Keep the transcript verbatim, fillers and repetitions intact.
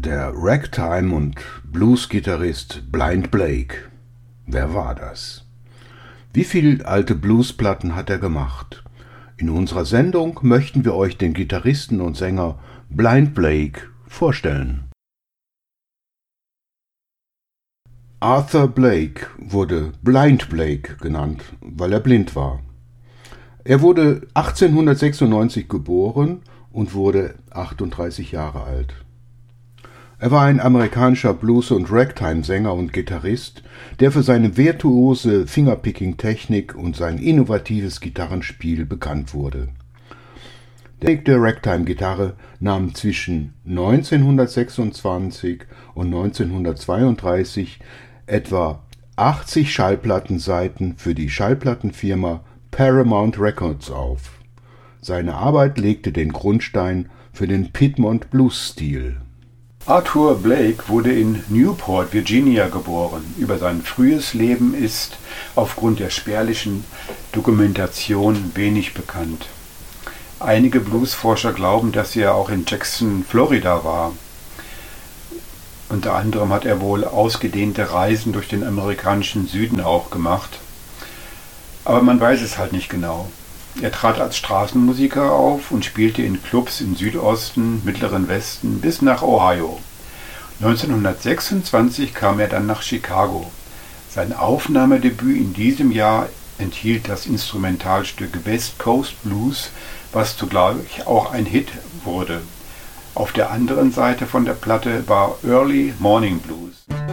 Der Ragtime- und Blues-Gitarrist Blind Blake. Wer war das? Wie viele alte Bluesplatten hat er gemacht? In unserer Sendung möchten wir euch den Gitarristen und Sänger Blind Blake vorstellen. Arthur Blake wurde Blind Blake genannt, weil er blind war. Er wurde achtzehnhundertsechsundneunzig geboren und wurde achtunddreißig Jahre alt. Er war ein amerikanischer Blues- und Ragtime-Sänger und Gitarrist, der für seine virtuose Fingerpicking-Technik und sein innovatives Gitarrenspiel bekannt wurde. Der Weg der Ragtime-Gitarre nahm zwischen neunzehnhundertsechsundzwanzig und neunzehnhundertzweiunddreißig etwa achtzig Schallplattenseiten für die Schallplattenfirma Paramount Records auf. Seine Arbeit legte den Grundstein für den Piedmont Blues-Stil. Arthur Blake wurde in Newport, Virginia geboren. Über sein frühes Leben ist aufgrund der spärlichen Dokumentation wenig bekannt. Einige Bluesforscher glauben, dass er auch in Jackson, Florida war. Unter anderem hat er wohl ausgedehnte Reisen durch den amerikanischen Süden auch gemacht. Aber man weiß es halt nicht genau. Er trat als Straßenmusiker auf und spielte in Clubs im Südosten, Mittleren Westen bis nach Ohio. neunzehnhundertsechsundzwanzig kam er dann nach Chicago. Sein Aufnahmedebüt in diesem Jahr enthielt das Instrumentalstück West Coast Blues, was zugleich auch ein Hit wurde. Auf der anderen Seite von der Platte war Early Morning Blues.